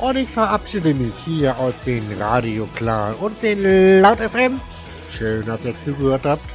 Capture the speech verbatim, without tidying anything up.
und ich verabschiede mich hier aus den Radio Klar und den Laut F M. Schön, dass ihr zugehört habt.